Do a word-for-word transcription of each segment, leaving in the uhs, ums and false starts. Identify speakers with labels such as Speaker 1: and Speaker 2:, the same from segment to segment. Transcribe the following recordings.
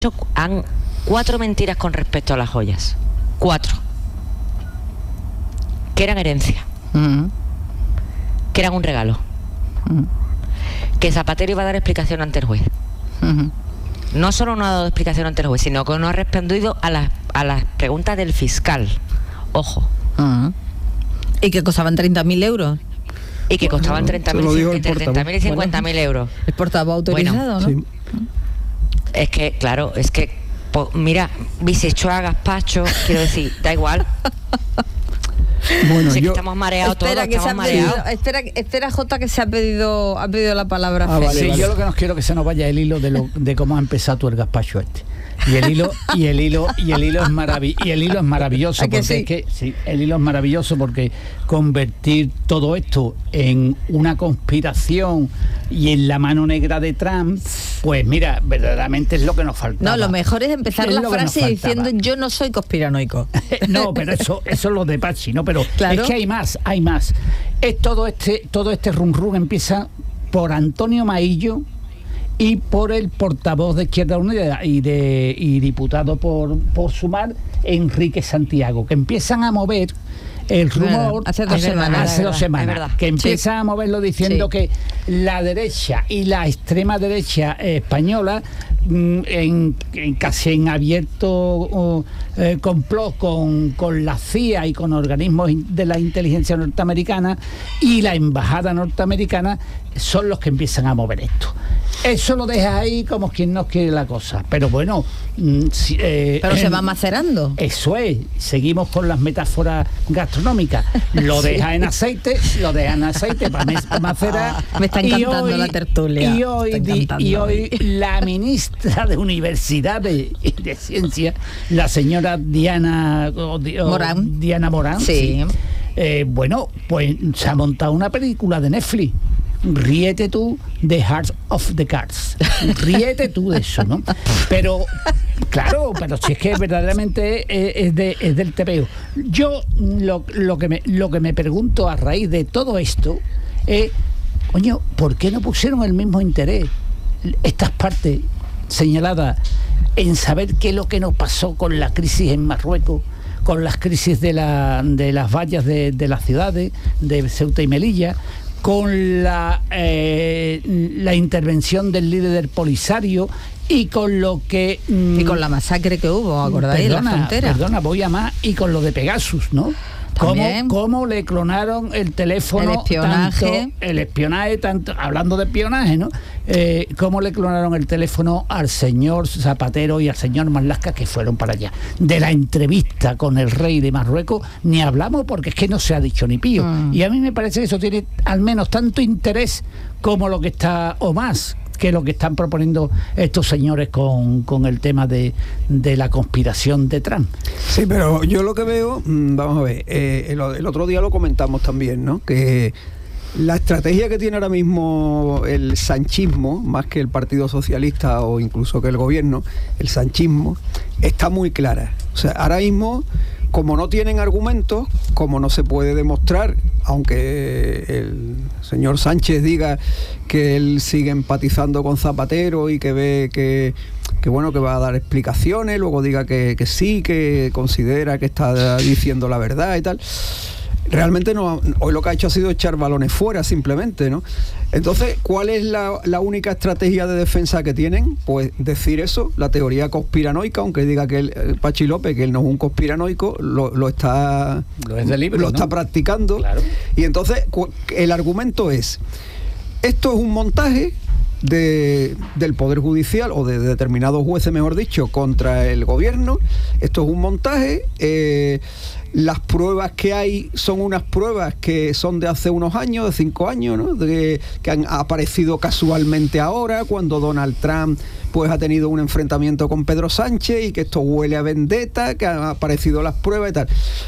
Speaker 1: han cuatro mentiras con respecto a las joyas. Cuatro. Que eran herencia. Uh-huh. Que eran un regalo. Uh-huh. Que Zapatero iba a dar explicación ante el juez. Uh-huh. No solo no ha dado explicación ante el juez, sino que no ha respondido a las, a las preguntas del fiscal. Ojo.
Speaker 2: Uh-huh. Y que costaban treinta mil euros.
Speaker 1: Y que costaban treinta mil y cincuenta mil euros.
Speaker 2: El portavoz autorizado, bueno, ¿no? Sí.
Speaker 1: Es que, claro, es que, po, mira, bisechoa, gazpacho, quiero decir, da igual.
Speaker 3: Bueno,
Speaker 1: sí,
Speaker 3: yo,
Speaker 1: que estamos mareados todos,
Speaker 2: espera, que
Speaker 1: estamos
Speaker 2: se ha
Speaker 1: mareados.
Speaker 2: Pedido, espera, espera, Jota, que se ha pedido, ha pedido la palabra.
Speaker 3: Ah, vale,
Speaker 4: sí,
Speaker 3: vale.
Speaker 4: Yo lo que no quiero que se nos vaya el hilo de, lo, de cómo ha empezado tú el gazpacho este. Y el hilo, y el hilo, y el hilo es maravilloso, y el hilo es maravilloso porque
Speaker 2: sí?
Speaker 4: es que sí, el hilo es maravilloso porque convertir todo esto en una conspiración y en la mano negra de Trump, pues mira, verdaderamente es lo que nos faltaba.
Speaker 2: No, lo mejor es empezar
Speaker 4: es
Speaker 2: la frase diciendo yo no soy conspiranoico.
Speaker 4: No, pero eso, eso es lo de Pachi, ¿no? Pero claro. Es que hay más, hay más. Es todo este, todo este rum rum empieza por Antonio Maillo y por el portavoz de Izquierda Unida y de y diputado por, por Sumar, Enrique Santiago, que empiezan a mover el rumor
Speaker 2: hace dos semanas,
Speaker 4: hace dos semanas que empiezan sí. a moverlo diciendo sí. que la derecha y la extrema derecha eh, española en, en casi en abierto eh, complot con, con la C I A y con organismos de la inteligencia norteamericana y la embajada norteamericana son los que empiezan a mover esto. Eso lo deja ahí como quien no quiere la cosa, pero bueno eh,
Speaker 2: pero
Speaker 4: eh,
Speaker 2: se va macerando.
Speaker 4: Eso es, seguimos con las metáforas gastronómicas, lo deja sí. en aceite, lo deja en aceite para macerar.
Speaker 2: Me está encantando hoy, la tertulia.
Speaker 4: Y hoy, di, y hoy la ministra de Universidades y de Ciencia, la señora Diana o, o,
Speaker 2: Morán.
Speaker 4: Diana Morán,
Speaker 2: sí.
Speaker 4: sí. Eh, bueno, pues se ha montado una película de Netflix. Ríete tú de Heart of the Cards. Ríete tú de eso, ¿no? Pero, claro, pero si es que verdaderamente es, es, de, es del tepeo. Yo lo, lo, que me, lo que me pregunto a raíz de todo esto es, coño, ¿por qué no pusieron el mismo interés estas partes señaladas en saber qué es lo que nos pasó con la crisis en Marruecos, con las crisis de, la, de las vallas de, de las ciudades, de Ceuta y Melilla, con la, eh, la intervención del líder del Polisario y con lo que...
Speaker 2: Mm, y con la masacre que hubo, ¿acordáis?
Speaker 4: Perdona,
Speaker 2: en la frontera.
Speaker 4: Perdona, voy a más, y con lo de Pegasus, ¿no? ¿Cómo, ¿Cómo le clonaron el teléfono?
Speaker 2: El espionaje.
Speaker 4: Tanto, el espionaje, tanto, hablando de espionaje, ¿no? Eh, ¿Cómo le clonaron el teléfono al señor Zapatero y al señor Marlaska que fueron para allá? De la entrevista con el rey de Marruecos ni hablamos porque es que no se ha dicho ni pío. Mm. Y a mí me parece que eso tiene al menos tanto interés como lo que está, o más, que lo que están proponiendo estos señores con, con el tema de, de la conspiración de Trump.
Speaker 3: Sí, pero yo lo que veo, vamos a ver, eh, el, el otro día lo comentamos también, ¿no? Que la estrategia que tiene ahora mismo el sanchismo, más que el Partido Socialista o incluso que el gobierno, el sanchismo, está muy clara. O sea, ahora mismo, como no tienen argumentos, como no se puede demostrar, aunque el señor Sánchez diga que él sigue empatizando con Zapatero y que ve que, que bueno, que va a dar explicaciones, luego diga que, que sí, que considera que está diciendo la verdad y tal. Realmente no, hoy lo que ha hecho ha sido echar balones fuera simplemente, ¿no? Entonces, ¿cuál es la, la única estrategia de defensa que tienen? Pues decir eso, la teoría conspiranoica, aunque diga que él, Pachi López, que él no es un conspiranoico, lo, lo está
Speaker 4: lo, es de libro,
Speaker 3: lo
Speaker 4: ¿no?
Speaker 3: está practicando. Claro. Y entonces el argumento es, esto es un montaje de, del Poder Judicial o de, de determinados jueces, mejor dicho, contra el gobierno. Esto es un montaje. Eh, las pruebas que hay son unas pruebas que son de hace unos años, de cinco años, ¿no? De, que han aparecido casualmente ahora, cuando Donald Trump pues ha tenido un enfrentamiento con Pedro Sánchez y que esto huele a vendetta, que han aparecido las pruebas y tal.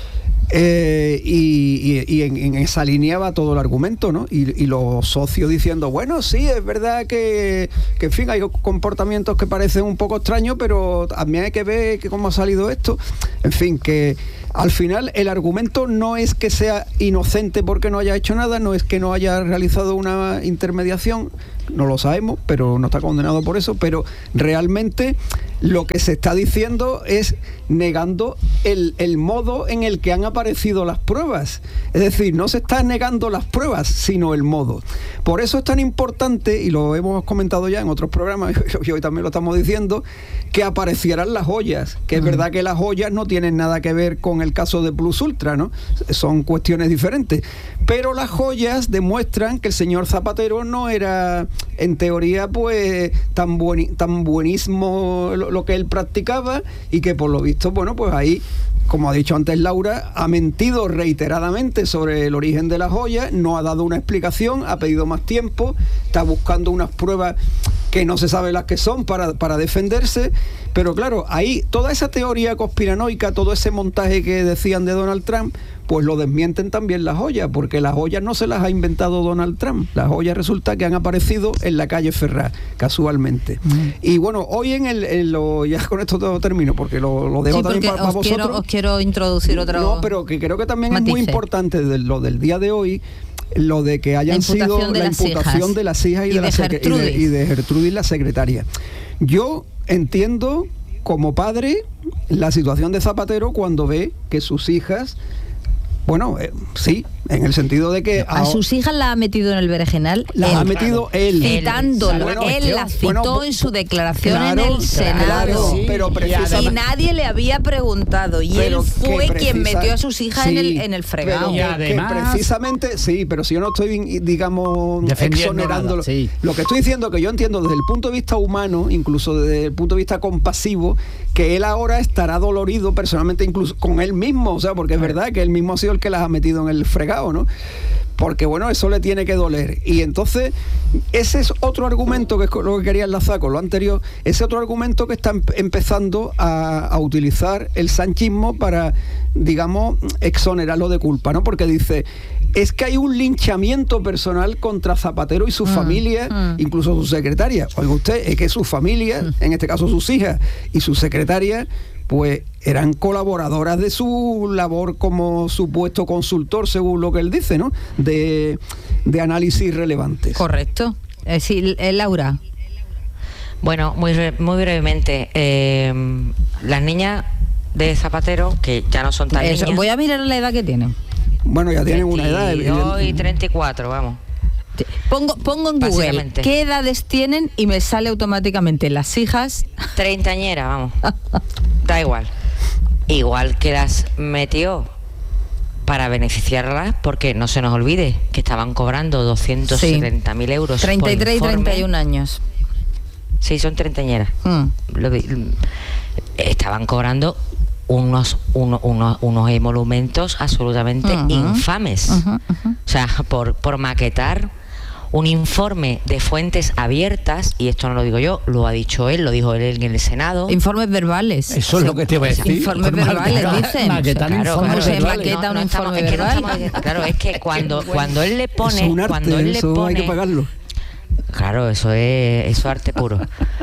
Speaker 3: Eh, y, y, y en, en esa línea va todo el argumento, ¿no? Y, y los socios diciendo, bueno, sí, es verdad que, que, en fin, hay comportamientos que parecen un poco extraños, pero también hay que ver que cómo ha salido esto. En fin, que al final el argumento no es que sea inocente porque no haya hecho nada, no es que no haya realizado una intermediación, no lo sabemos, pero no está condenado por eso, pero realmente lo que se está diciendo es negando el, el modo en el que han aparecido las pruebas. Es decir, no se está negando las pruebas, sino el modo. Por eso es tan importante, y lo hemos comentado ya en otros programas, y hoy también lo estamos diciendo, que aparecieran las joyas, que es mm. verdad que las joyas no tienen nada que ver con el caso de Plus Ultra, ¿no? Son cuestiones diferentes. Pero las joyas demuestran que el señor Zapatero no era, en teoría, pues tan, buen, tan buenísimo lo, lo que él practicaba, y que por lo visto, bueno, pues ahí, como ha dicho antes Laura, ha mentido reiteradamente sobre el origen de las joyas, no ha dado una explicación, ha pedido más tiempo, está buscando unas pruebas que no se sabe las que son para, para defenderse, pero claro, ahí toda esa teoría conspiranoica, todo ese montaje que decían de Donald Trump, pues lo desmienten también las joyas, porque las joyas no se las ha inventado Donald Trump, las joyas resulta que han aparecido en la calle Ferraz, casualmente. Mm. Y bueno, hoy en el, en lo, ya con esto todo termino, porque lo, lo dejo sí, también para pa vosotros.
Speaker 2: Quiero, os quiero introducir otro
Speaker 3: No, pero que creo que también matice. Es muy importante de lo del día de hoy, lo de que hayan sido la imputación de las hijas y, y, de, la y, de, y de Gertrudis, la secretaria. Yo entiendo como padre la situación de Zapatero cuando ve que sus hijas, bueno, eh, sí, en el sentido de que...
Speaker 2: A, a sus hijas la ha metido en el berenjenal.
Speaker 3: Las él, ha metido él.
Speaker 2: Citándola. Bueno, él la citó bueno, en su declaración claro, en el Senado. Claro, sí, pero y nadie le había preguntado. Y él fue quien metió a sus hijas sí, en, el, en el fregado.
Speaker 3: Pero y además, que precisamente, sí, pero si yo no estoy, digamos, exonerándolo. Sí. Lo que estoy diciendo que yo entiendo desde el punto de vista humano, incluso desde el punto de vista compasivo, que él ahora estará dolorido personalmente, incluso con él mismo. O sea, porque es verdad que él mismo ha sido el que las ha metido en el fregado, ¿no? Porque bueno, eso le tiene que doler. Y entonces, ese es otro argumento, que es lo que quería enlazar con lo anterior, ese otro argumento que está empezando a, a utilizar el sanchismo para, digamos, exonerarlo de culpa, ¿no? Porque dice, es que hay un linchamiento personal contra Zapatero y su mm, familia, mm. incluso su secretaria. Oiga usted, es que su familia, mm. en este caso sus hijas y su secretaria, pues eran colaboradoras de su labor como supuesto consultor, según lo que él dice, ¿no? De, de análisis relevantes.
Speaker 2: Correcto. Es decir, eh, Laura.
Speaker 1: Bueno, muy, muy brevemente. Eh, las niñas de Zapatero, que ya no son tan Eso, niñas...
Speaker 2: Voy a mirar la edad que tienen.
Speaker 3: Bueno, ya tienen una edad.
Speaker 1: veintidós y treinta y cuatro, vamos.
Speaker 2: Pongo, pongo en Google qué edades tienen y me sale automáticamente las hijas.
Speaker 1: Treintañera, vamos. Da igual. Igual que las metió para beneficiarlas, porque no se nos olvide que estaban cobrando doscientos setenta mil sí. euros.
Speaker 2: treinta y tres y treinta y un años.
Speaker 1: Sí, son treintañeras. Mm. Estaban cobrando unos, uno, unos, unos emolumentos absolutamente uh-huh. infames. Uh-huh, uh-huh. O sea, por, por maquetar un informe de fuentes abiertas, y esto no lo digo yo, lo ha dicho él, lo dijo él en el Senado.
Speaker 2: Informes verbales.
Speaker 4: Eso es lo que te voy a decir.
Speaker 2: Informes verbales, dicen.
Speaker 4: Maquetar
Speaker 1: claro,
Speaker 4: informes
Speaker 1: claro,
Speaker 2: se maqueta no, un no informe
Speaker 1: estamos,
Speaker 2: verbal.
Speaker 1: Es que no estamos, claro, es que cuando, es que, cuando él le pone...
Speaker 3: Es un arte,
Speaker 1: cuando él
Speaker 3: eso
Speaker 1: le pone,
Speaker 3: hay que pagarlo.
Speaker 1: Claro, eso es, eso es arte puro.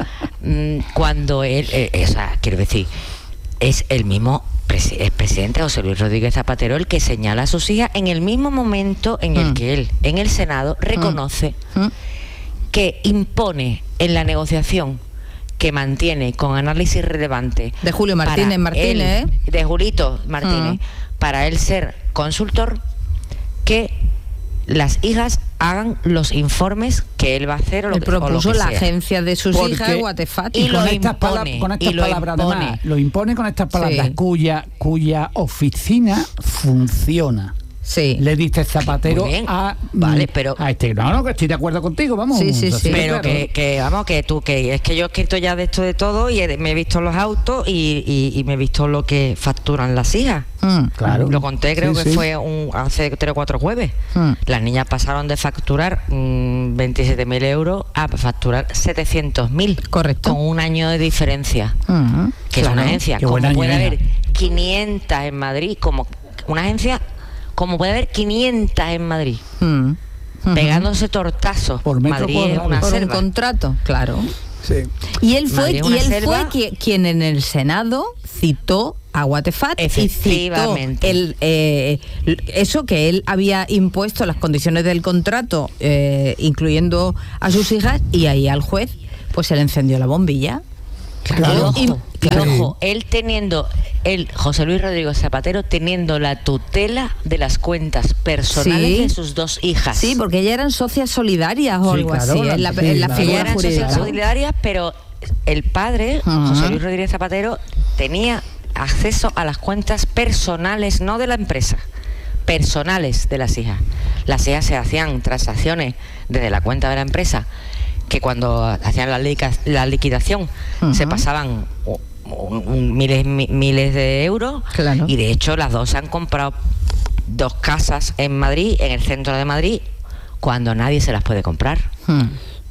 Speaker 1: Cuando él... Eh, o sea, quiero decir, es el mismo... el presidente José Luis Rodríguez Zapatero el que señala a sus hijas en el mismo momento en el mm. que él en el Senado reconoce mm. que impone en la negociación que mantiene con análisis relevante
Speaker 2: de Julio Martínez Martínez
Speaker 1: él, de Julito Martínez mm. para él ser consultor, que las hijas hagan los informes que él va a hacer o lo,
Speaker 2: él propuso
Speaker 1: o lo que
Speaker 2: la
Speaker 1: sea.
Speaker 2: agencia de sus
Speaker 4: Porque,
Speaker 2: hijas Guatefat
Speaker 4: y, y con, estas impone, con estas
Speaker 1: y
Speaker 4: palabras
Speaker 1: lo impone.
Speaker 4: Además, lo impone con estas palabras
Speaker 2: sí.
Speaker 4: cuya cuya oficina funciona.
Speaker 2: Sí.
Speaker 4: Le diste Zapatero a
Speaker 1: vale, pero
Speaker 4: a este. No, no, que estoy de acuerdo contigo, vamos.
Speaker 2: Sí, sí, sí.
Speaker 1: Pero claro. que, que vamos, que tú, que es que yo he escrito ya de esto de todo y he, me he visto los autos y, y, y me he visto lo que facturan las hijas.
Speaker 2: Mm,
Speaker 4: claro.
Speaker 1: Lo conté, creo
Speaker 3: sí,
Speaker 1: que
Speaker 3: sí.
Speaker 1: fue un, hace tres o cuatro jueves.
Speaker 2: Mm.
Speaker 1: Las niñas pasaron de facturar mmm, veintisiete mil euros a facturar setecientos mil.
Speaker 2: Correcto.
Speaker 1: Con un año de diferencia.
Speaker 2: Mm-hmm.
Speaker 1: Que
Speaker 2: claro.
Speaker 1: es una agencia.
Speaker 4: Qué
Speaker 1: como puede
Speaker 4: año,
Speaker 1: haber quinientas en Madrid, como una agencia... como puede haber quinientas en Madrid, mm. uh-huh. pegándose tortazos.
Speaker 4: Por metro
Speaker 1: Madrid
Speaker 4: cuadrado.
Speaker 1: es una
Speaker 2: por
Speaker 1: selva.
Speaker 2: Un contrato, claro.
Speaker 3: Sí.
Speaker 2: Y él fue, y él fue quien, quien en el Senado citó a Wattefat y citó el, eh, eso que él había impuesto, las condiciones del contrato, eh, incluyendo a sus hijas, y ahí al juez pues se le encendió la bombilla.
Speaker 1: Claro. Y, ojo, y ojo, él teniendo, él, José Luis Rodríguez Zapatero, teniendo la tutela de las cuentas personales sí. de sus dos hijas.
Speaker 2: Sí, porque ellas eran socias solidarias o sí, algo claro, así, la, en la, sí, en la
Speaker 1: figura eran socias solidarias, pero el padre, uh-huh. José Luis Rodríguez Zapatero, tenía acceso a las cuentas personales, no de la empresa, personales de las hijas. Las hijas se hacían transacciones desde la cuenta de la empresa, que cuando hacían la, lica, la liquidación uh-huh. se pasaban un, un, miles, mi, miles de euros, claro. y de hecho las dos se han comprado dos casas en Madrid, en el centro de Madrid, cuando nadie se las puede comprar.
Speaker 3: Uh-huh.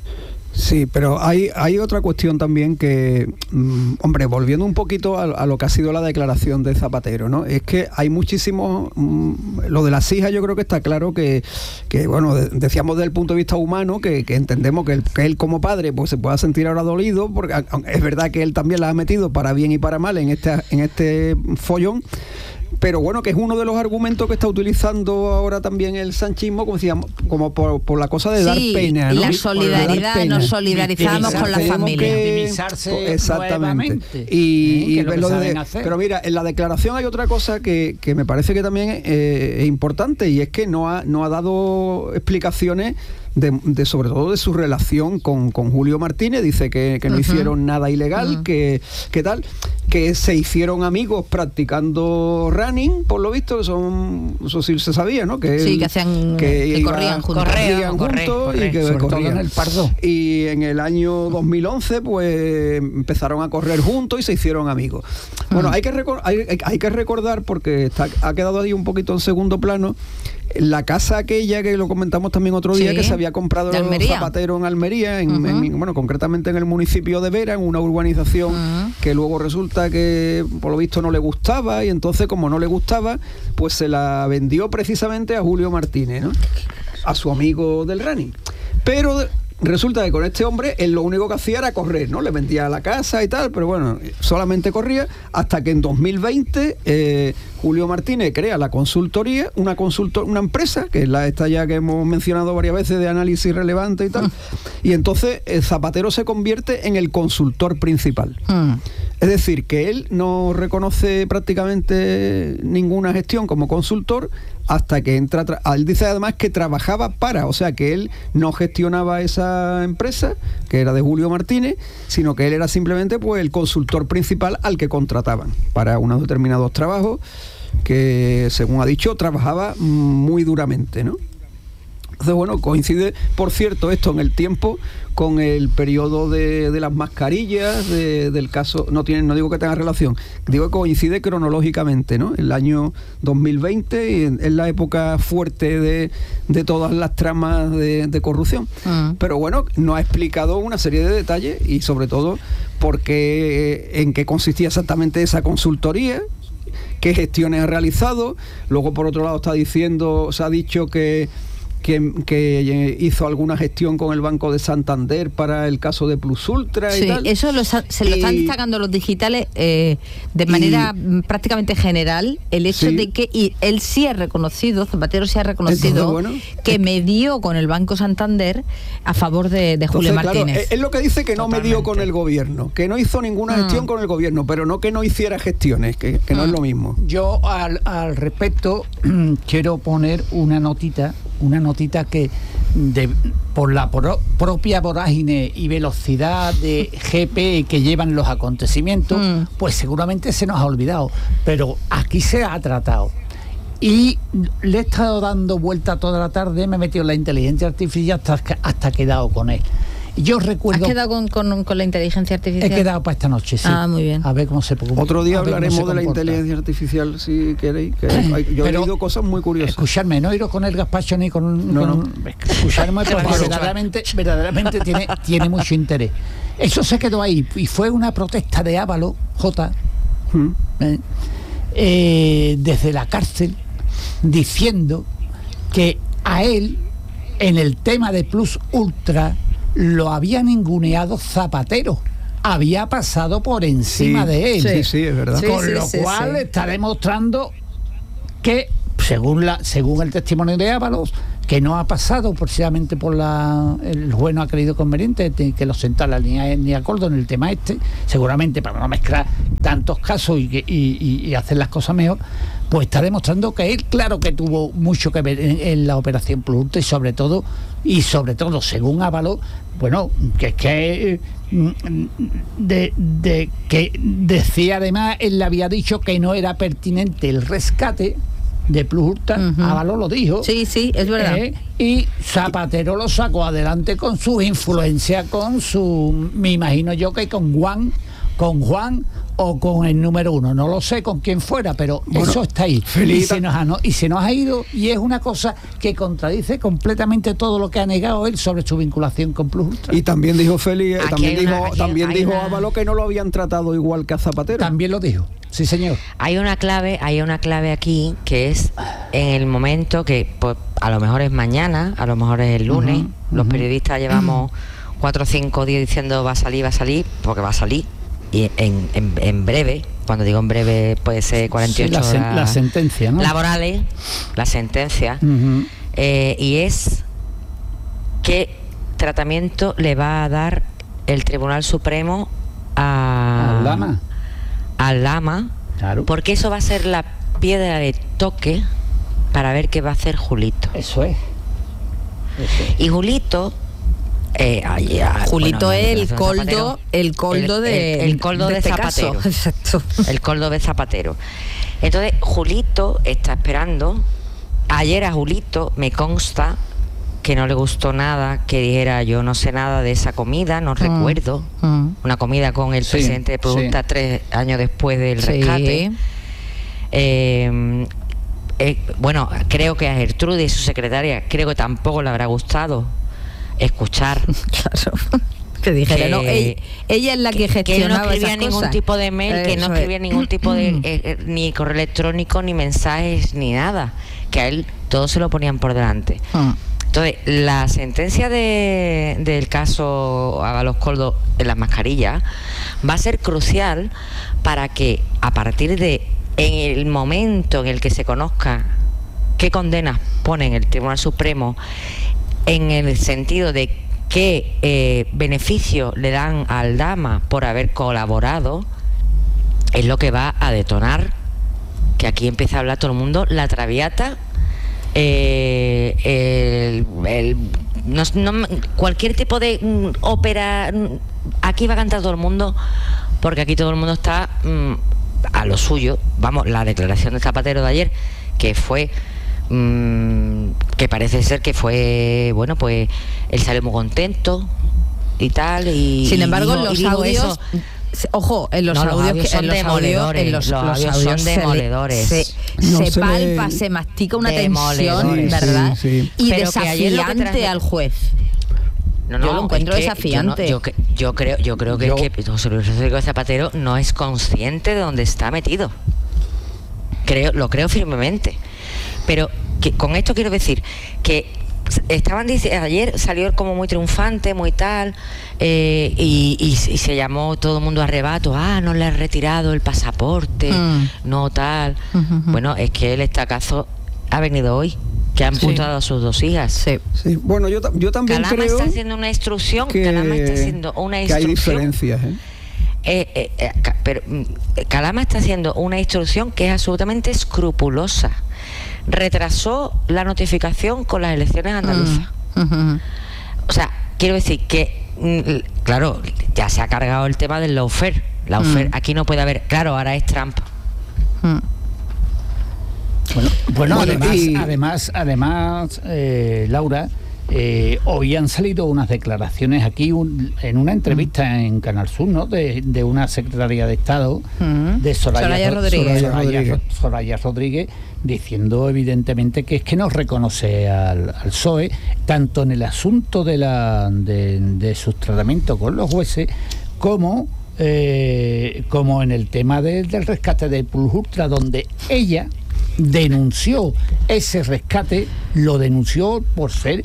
Speaker 3: Sí, pero hay, hay otra cuestión también que, mmm, hombre, volviendo un poquito a, a lo que ha sido la declaración de Zapatero, ¿no? Es que hay muchísimos, mmm, lo de las hijas yo creo que está claro que, que bueno, de, decíamos desde el punto de vista humano, que, que entendemos que, el, que él como padre pues se pueda sentir ahora dolido, porque es verdad que él también la ha metido para bien y para mal en este, en este follón. Pero bueno, que es uno de los argumentos que está utilizando ahora también el sanchismo, como decíamos, como por, por la cosa de sí, dar pena, ¿no?
Speaker 2: La solidaridad, pena. Nos solidarizamos con la familia.
Speaker 4: Victimizarse
Speaker 3: exactamente. Y, ¿eh? y lo de, pero mira, en la declaración hay otra cosa que, que me parece que también eh, es importante, y es que no ha, no ha dado explicaciones De, de sobre todo de su relación con, con Julio Martínez. Dice que, que no uh-huh. hicieron nada ilegal, uh-huh. que, que tal, que se hicieron amigos practicando running, por lo visto, que son, eso sí se sabía, ¿no? Que
Speaker 2: sí, él, que hacían, que, que corrían juntos,
Speaker 3: corrían
Speaker 2: corre,
Speaker 3: juntos
Speaker 2: corre,
Speaker 3: y que
Speaker 2: corre,
Speaker 3: corrían
Speaker 4: en el Pardo.
Speaker 3: Y en el año dos mil once pues empezaron a correr juntos y se hicieron amigos. Uh-huh. Bueno, hay que, recor- hay, hay, hay que recordar, porque está, ha quedado ahí un poquito en segundo plano, la casa aquella que lo comentamos también otro día, sí, que se había comprado Zapatero en Almería, en, uh-huh. en, bueno, concretamente en el municipio de Vera, en una urbanización uh-huh. que luego resulta que por lo visto no le gustaba, y entonces como no le gustaba, pues se la vendió precisamente a Julio Martínez, ¿no? A su amigo del running. Pero resulta que con este hombre él lo único que hacía era correr, ¿no? Le vendía la casa y tal, pero bueno, solamente corría, hasta que en dos mil veinte eh, Julio Martínez crea la consultoría, una consultor, una empresa, que es la esta ya que hemos mencionado varias veces, de análisis relevante y tal, mm. y entonces eh, Zapatero se convierte en el consultor principal. Mm. Es decir, que él no reconoce prácticamente ninguna gestión como consultor hasta que entra... Tra- él dice además que trabajaba para, o sea, que él no gestionaba esa empresa, que era de Julio Martínez, sino que él era simplemente pues el consultor principal al que contrataban para unos determinados trabajos que, según ha dicho, trabajaba muy duramente, ¿no? Entonces, bueno, coincide, por cierto, esto en el tiempo con el periodo de, de las mascarillas, de, del caso, no tiene, no digo que tenga relación, digo que coincide cronológicamente, ¿no? El año dos mil veinte es la época fuerte de, de todas las tramas de, de corrupción. Uh-huh. Pero bueno, no ha explicado una serie de detalles y sobre todo por qué, en qué consistía exactamente esa consultoría, qué gestiones ha realizado. Luego, por otro lado, está diciendo, se ha dicho que Que, que hizo alguna gestión con el Banco de Santander para el caso de Plus Ultra y
Speaker 2: sí,
Speaker 3: tal.
Speaker 2: Eso lo, se lo y, están destacando los digitales eh, de manera y, prácticamente general, el hecho sí. de que y él sí ha reconocido, Zapatero sí ha reconocido, entonces, bueno, que medió con el Banco Santander a favor de, de Julio entonces, Martínez.
Speaker 3: Claro, es lo que dice, que no Totalmente. medió con el gobierno, que no hizo ninguna gestión mm. con el gobierno, pero no que no hiciera gestiones, que, que mm. no es lo mismo.
Speaker 4: Yo al, al respecto quiero poner una notita, una notita que de, por la por, propia vorágine y velocidad de G P que llevan los acontecimientos, mm. pues seguramente se nos ha olvidado, pero aquí se ha tratado. Y le he estado dando vuelta toda la tarde, me he metido en la inteligencia artificial hasta, hasta quedado con él. Yo recuerdo...
Speaker 2: ¿Has quedado con, con, con la inteligencia artificial?
Speaker 4: He quedado para esta noche, sí.
Speaker 2: Ah, muy bien.
Speaker 4: A ver cómo se comporta.
Speaker 3: Otro día hablaremos de la inteligencia artificial, si queréis. Que hay, yo Pero, he oído cosas muy curiosas.
Speaker 4: Escucharme, no iros con el gazpacho ni con...
Speaker 3: No,
Speaker 4: con
Speaker 3: no.
Speaker 4: Escucharme porque verdaderamente, verdaderamente tiene, tiene mucho interés. Eso se quedó ahí y fue una protesta de Ávalo, J, ¿Mm? eh, eh, desde la cárcel, diciendo que a él, en el tema de Plus Ultra, lo había ninguneado Zapatero. Había pasado por encima
Speaker 3: sí,
Speaker 4: de él.
Speaker 3: Sí, sí, es verdad.
Speaker 4: Con
Speaker 2: sí,
Speaker 4: lo
Speaker 2: sí,
Speaker 4: cual
Speaker 2: sí.
Speaker 4: está demostrando que, según la según el testimonio de Ábalos, que no ha pasado precisamente por la... El juez no ha creído conveniente que lo senta la línea ni acuerdo en el tema este, seguramente para no mezclar tantos casos y, que, y, y, y hacer las cosas mejor, pues está demostrando que él, claro que tuvo mucho que ver en, en la operación Plus Ultra y sobre todo, y sobre todo, según Ábalos, bueno, que es que... De, de que decía además, él le había dicho que no era pertinente el rescate de Plus Ultra, uh-huh. Ábalos lo dijo.
Speaker 2: Sí, sí, es verdad.
Speaker 4: Eh, y Zapatero lo sacó adelante con su influencia, con su, me imagino yo que con Juan, con Juan o con el número uno, no lo sé con quién fuera, pero bueno, eso está ahí. Y se, nos ha, no, y se nos ha ido, y es una cosa que contradice completamente todo lo que ha negado él sobre su vinculación con Plus Ultra.
Speaker 3: Y también dijo Félix,
Speaker 1: Aquí
Speaker 3: también
Speaker 1: una,
Speaker 3: dijo,
Speaker 1: aquí
Speaker 3: también dijo
Speaker 1: una...
Speaker 3: Ábalos que no lo habían tratado igual que a Zapatero.
Speaker 4: También lo dijo, sí señor.
Speaker 1: Hay una clave, hay una clave aquí que es en el momento que, pues, a lo mejor es mañana, a lo mejor es el lunes, uh-huh, los uh-huh. periodistas llevamos uh-huh. cuatro o cinco días diciendo va a salir, va a salir, porque va a salir. Y en, en, en breve, cuando digo en breve puede ser cuarenta y ocho
Speaker 4: sí, la,
Speaker 1: horas
Speaker 4: la sentencia, ¿no?
Speaker 1: laborales, la sentencia,
Speaker 4: uh-huh.
Speaker 1: eh, y es qué tratamiento le va a dar el Tribunal Supremo a,
Speaker 4: al Lama,
Speaker 1: al Lama,
Speaker 4: claro.
Speaker 1: Porque eso va a ser la piedra de toque para ver qué va a hacer Julito.
Speaker 4: Eso es. Eso es.
Speaker 1: Y Julito... Eh, ay, ay,
Speaker 2: Julito
Speaker 1: bueno,
Speaker 2: es el coldo,
Speaker 1: Zapatero,
Speaker 2: el coldo
Speaker 1: el,
Speaker 2: de,
Speaker 1: el, el coldo de,
Speaker 2: de este
Speaker 1: Zapatero.
Speaker 2: Caso. Exacto.
Speaker 1: El coldo de Zapatero. Entonces, Julito está esperando. Ayer a Julito me consta que no le gustó nada que dijera yo no sé nada de esa comida, no mm. recuerdo. Mm. Una comida con el sí, presidente de Pregunta sí. tres años después del sí. rescate. Eh, eh, bueno, creo que a Gertrudis y su secretaria, creo que tampoco le habrá gustado escuchar
Speaker 2: claro que dijera que, no ella, ella es la que, que gestionaba
Speaker 1: que no escribía ningún
Speaker 2: cosas.
Speaker 1: tipo de mail, Eso que no escribía es. ningún tipo de eh, eh, ni correo electrónico ni mensajes ni nada, que a él todo se lo ponían por delante. Hmm. Entonces la sentencia de, del caso Ábalos Coldo en las mascarillas va a ser crucial para que a partir de en el momento en el que se conozca qué condenas pone en el Tribunal Supremo, en el sentido de qué eh, beneficio le dan al Dama por haber colaborado, es lo que va a detonar, que aquí empieza a hablar todo el mundo, la Traviata, eh, el, el, no, no, cualquier tipo de mm, ópera, mm, aquí va a cantar todo el mundo, porque aquí todo el mundo está mm, a lo suyo. Vamos, la declaración de Zapatero de ayer, que fue... que parece ser que fue, bueno, pues él salió muy contento y tal, y
Speaker 2: sin embargo
Speaker 1: y dijo,
Speaker 2: los audios eso, ojo, en los
Speaker 1: no,
Speaker 2: audios,
Speaker 1: los audios
Speaker 2: que,
Speaker 1: son
Speaker 2: en los
Speaker 1: demoledores,
Speaker 2: audios, en los,
Speaker 1: los
Speaker 2: los
Speaker 1: audios
Speaker 2: audios
Speaker 1: son demoledores,
Speaker 2: se, se,
Speaker 3: no
Speaker 2: se
Speaker 3: se
Speaker 2: palpa,
Speaker 3: le...
Speaker 2: se mastica una
Speaker 1: demoledores.
Speaker 2: tensión, ¿verdad?
Speaker 3: Sí, sí.
Speaker 2: Y
Speaker 1: Pero
Speaker 2: desafiante
Speaker 1: traje...
Speaker 2: al juez.
Speaker 1: No, no,
Speaker 2: yo lo encuentro
Speaker 1: es que
Speaker 2: desafiante.
Speaker 1: Yo, no, yo, yo creo, yo creo que,
Speaker 4: yo...
Speaker 1: es que José Luis Rodríguez Zapatero no es consciente de dónde está metido. Creo, lo creo firmemente. Pero que, con esto quiero decir que estaban diciendo, ayer salió como muy triunfante, muy tal, eh, y, y, y se llamó todo el mundo a arrebato, ah, no le ha retirado el pasaporte, mm. no tal. Uh-huh. Bueno, es que el estacazo ha venido hoy, que han amputado sí. a sus dos hijas.
Speaker 2: Sí.
Speaker 3: Sí. Bueno, yo, yo también
Speaker 1: Calama
Speaker 3: creo
Speaker 1: está haciendo una instrucción,
Speaker 3: que,
Speaker 1: Calama está haciendo una instrucción.
Speaker 3: Que hay diferencias, ¿eh?
Speaker 1: Eh, eh, eh, pero Calama está haciendo una instrucción que es absolutamente escrupulosa. Retrasó la notificación con las elecciones andaluzas. Uh, uh-huh. O sea, quiero decir que, claro, ya se ha cargado el tema del lawfare. Lawfare, uh. aquí no puede haber, claro, ahora es Trump.
Speaker 4: Uh. Bueno, bueno, bueno, además, y... además, además, eh, Laura, eh, hoy han salido unas declaraciones aquí un, en una entrevista uh-huh. en Canal Sur, ¿no? De, de una secretaria de Estado, uh-huh. de Soraya,
Speaker 2: Soraya, Rodríguez.
Speaker 4: Soraya,
Speaker 3: Rodríguez.
Speaker 4: Soraya Rodríguez, diciendo evidentemente que es que no reconoce al, al P S O E, tanto en el asunto de, la, de, de sus tratamientos con los jueces, como, eh, como en el tema de, del rescate de Plus Ultra, donde ella denunció ese rescate, lo denunció por ser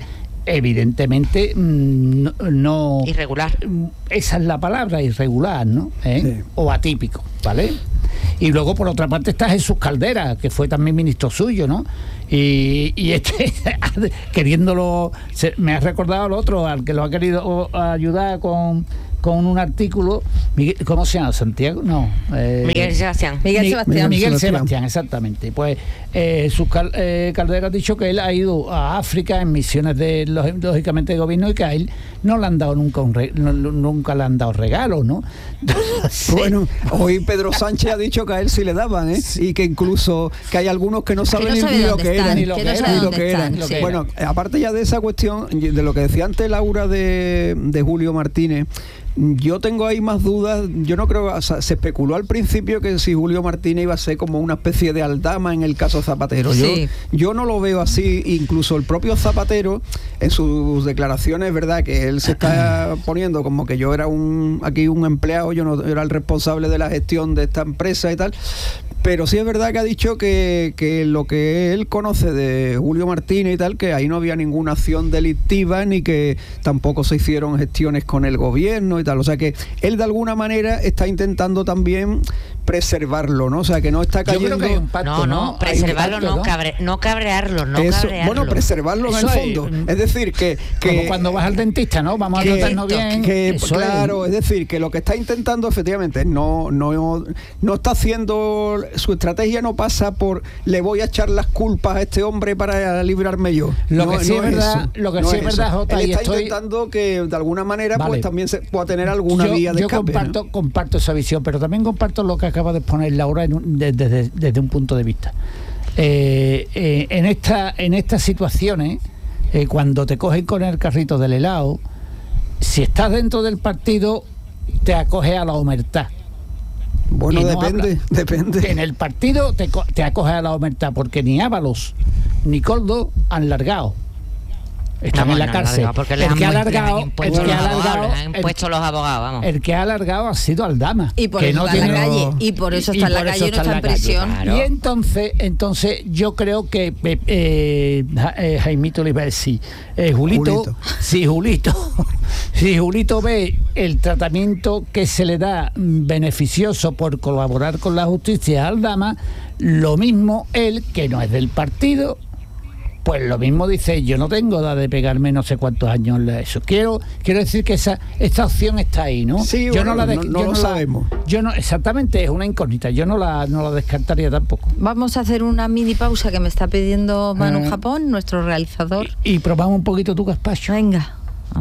Speaker 4: evidentemente no, no...
Speaker 1: Irregular.
Speaker 4: Esa es la palabra, irregular, ¿no? ¿Eh? Sí. O atípico, ¿vale? Y luego, por otra parte, está Jesús Caldera, que fue también ministro suyo, ¿no? Y, y este, queriéndolo... Se, me ha recordado al otro, al que lo ha querido ayudar con... con un artículo, Miguel, ¿cómo se llama? ¿Santiago? No.
Speaker 1: Eh, Miguel Sebastián.
Speaker 2: Miguel Sebastián.
Speaker 4: Miguel Sebastián, Sebastián exactamente. Pues eh, su cal, eh, Caldera ha dicho que él ha ido a África en misiones de, lógicamente, de gobierno y que a él no le han dado nunca un re, no, nunca le han dado regalos, ¿no?
Speaker 3: Sí. Bueno, hoy Pedro Sánchez ha dicho que a él sí le daban, ¿eh? Sí. Y que incluso que hay algunos que no saben
Speaker 2: que no
Speaker 3: ni lo que eran.
Speaker 2: Ni lo que eran.
Speaker 3: Sí. Bueno, aparte ya de esa cuestión, de lo que decía antes Laura de, de Julio Martínez, yo tengo ahí más dudas. Yo no creo, o sea, se especuló al principio que si Julio Martínez iba a ser como una especie de Aldama en el caso Zapatero. Sí. Yo, yo no lo veo así. Incluso el propio Zapatero, en sus declaraciones, es verdad que él se está poniendo como que yo era un aquí un empleado, yo no era el responsable de la gestión de esta empresa y tal. Pero sí es verdad que ha dicho que, que lo que él conoce de Julio Martínez y tal, que ahí no había ninguna acción delictiva ni que tampoco se hicieron gestiones con el gobierno y tal. O sea que él de alguna manera está intentando también preservarlo, ¿no? O sea que no está cayendo...
Speaker 4: Yo creo que hay un pacto,
Speaker 1: no, no,
Speaker 4: ¿no?
Speaker 1: preservarlo,
Speaker 4: pacto,
Speaker 1: no, cabre, no cabrearlo, no
Speaker 3: Eso,
Speaker 1: cabrearlo.
Speaker 3: Bueno, preservarlo en
Speaker 4: eso
Speaker 3: el fondo. Es, es decir, que, que...
Speaker 4: Como cuando vas al dentista, ¿no? Vamos que, a tratarnos bien.
Speaker 3: Que, claro, es. es decir, que lo que está intentando efectivamente no, no, no está haciendo... Su estrategia no pasa por le voy a echar las culpas a este hombre para librarme yo.
Speaker 4: Lo
Speaker 3: no,
Speaker 4: que sí
Speaker 3: no
Speaker 4: es verdad,
Speaker 3: eso,
Speaker 4: lo que
Speaker 3: no
Speaker 4: sí es verdad, Jota,
Speaker 3: él
Speaker 4: y
Speaker 3: está
Speaker 4: estoy...
Speaker 3: intentando que de alguna manera
Speaker 4: vale.
Speaker 3: pues también se pueda tener alguna
Speaker 4: yo,
Speaker 3: vía de
Speaker 4: yo
Speaker 3: escape.
Speaker 4: Yo comparto,
Speaker 3: ¿no?
Speaker 4: comparto esa visión, pero también comparto lo que acaba de exponer Laura en un, desde, desde, desde un punto de vista. Eh, eh, en esta en estas situaciones, eh, cuando te cogen con el carrito del helado, si estás dentro del partido, te acoges a la omertá.
Speaker 3: Bueno,
Speaker 4: no
Speaker 3: depende,
Speaker 4: habla.
Speaker 3: depende.
Speaker 4: En el partido te, te acoges a la omertá, porque ni Ábalos ni Coldo han largado. Están no, en la no, cárcel.
Speaker 1: Porque
Speaker 4: el que ha alargado, el que ha alargado,
Speaker 1: han impuesto los abogados, vamos.
Speaker 4: El que ha alargado ha sido Aldama.
Speaker 2: Y por
Speaker 4: que
Speaker 2: eso
Speaker 4: no
Speaker 2: está
Speaker 4: tiene,
Speaker 2: en la calle. Y por eso está y, en la calle y no está en prisión.
Speaker 4: Claro. Y entonces, entonces yo creo que eh, eh, Jaimito le iba a decir, eh, Julito, Julito, si Julito, si Julito ve el tratamiento que se le da beneficioso por colaborar con la justicia a Aldama, lo mismo él, que no es del partido, pues lo mismo dice, yo no tengo edad de pegarme no sé cuántos años eso. Quiero quiero decir que esa esta opción está ahí, ¿no?
Speaker 3: Sí,
Speaker 4: yo
Speaker 3: bueno,
Speaker 4: no la de,
Speaker 3: no, no
Speaker 4: yo
Speaker 3: lo
Speaker 4: no
Speaker 3: sabemos.
Speaker 4: La, yo no exactamente, es una incógnita. Yo no la no la descartaría tampoco.
Speaker 2: Vamos a hacer una mini pausa que me está pidiendo Manu
Speaker 4: eh,
Speaker 2: Japón, nuestro realizador.
Speaker 4: Y, y probamos un poquito tu gazpacho.
Speaker 2: Venga.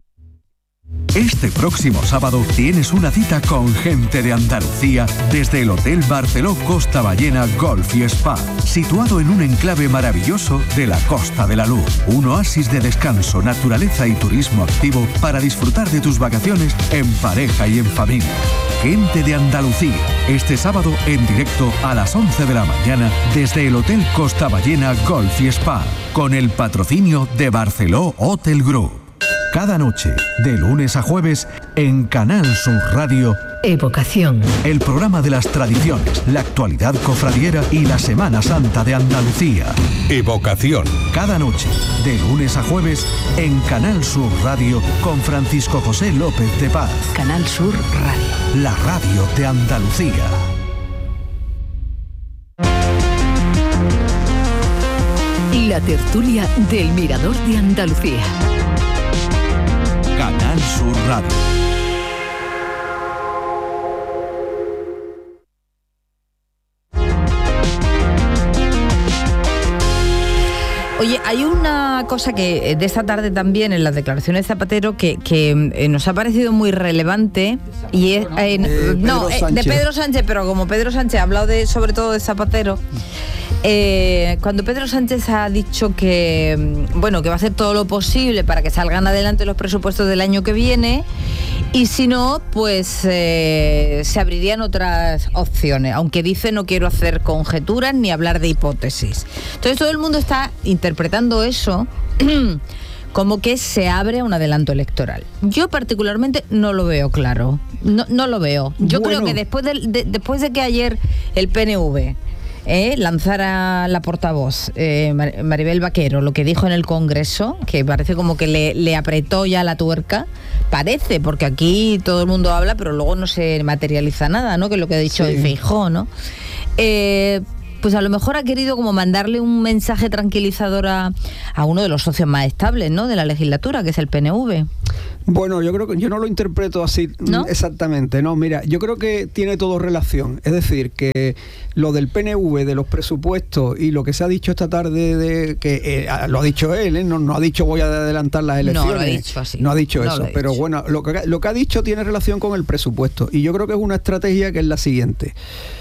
Speaker 5: Este próximo sábado tienes una cita con gente de Andalucía desde el Hotel Barceló Costa Ballena Golf y Spa, situado en un enclave maravilloso de la Costa de la Luz. Un oasis de descanso, naturaleza y turismo activo para disfrutar de tus vacaciones en pareja y en familia. Gente de Andalucía, este sábado en directo a las once de la mañana desde el Hotel Costa Ballena Golf y Spa, con el patrocinio de Barceló Hotel Group. Cada noche, de lunes a jueves, en Canal Sur Radio,
Speaker 6: Evocación.
Speaker 5: El programa de las tradiciones, la actualidad cofradiera y la Semana Santa de Andalucía. Evocación. Cada noche, de lunes a jueves, en Canal Sur Radio, con Francisco José López de Paz.
Speaker 6: Canal Sur Radio.
Speaker 5: La radio de Andalucía.
Speaker 6: La tertulia del Mirador de Andalucía.
Speaker 5: Canal Sur Radio.
Speaker 2: Oye, hay una cosa que de esta tarde también en las declaraciones de Zapatero que, que eh, nos ha parecido muy relevante y es eh,
Speaker 3: de
Speaker 2: no
Speaker 3: Pedro
Speaker 2: eh, de Pedro Sánchez, pero como Pedro Sánchez ha hablado de sobre todo de Zapatero, eh, cuando Pedro Sánchez ha dicho que bueno que va a hacer todo lo posible para que salgan adelante los presupuestos del año que viene y si no pues eh, se abrirían otras opciones, aunque dice no quiero hacer conjeturas ni hablar de hipótesis. Entonces todo el mundo está interpretando eso como que se abre a un adelanto electoral. Yo particularmente no lo veo claro, no, no lo veo. Yo bueno. creo que después de, de, después de que ayer el P N V eh, lanzara la portavoz, eh, Maribel Vaquero, lo que dijo en el Congreso, que parece como que le, le apretó ya la tuerca, parece, porque aquí todo el mundo habla, pero luego no se materializa nada, ¿no? Que es lo que ha dicho sí. Feijóo, ¿no? Eh, pues a lo mejor ha querido como mandarle un mensaje tranquilizador a, a uno de los socios más estables, ¿no?, de la legislatura, que es el P N V.
Speaker 3: Bueno, yo creo que yo no lo interpreto así, ¿no? Exactamente, no, mira, yo creo que tiene todo relación, es decir, que lo del P N V, de los presupuestos y lo que se ha dicho esta tarde, de que eh, lo ha dicho él, ¿eh? no, no ha dicho voy a adelantar las elecciones,
Speaker 2: no lo ha dicho así,
Speaker 3: no ha dicho
Speaker 2: no
Speaker 3: eso,
Speaker 2: lo
Speaker 3: pero
Speaker 2: dicho.
Speaker 3: bueno, lo que, lo que ha dicho tiene relación con el presupuesto y yo creo que es una estrategia que es la siguiente.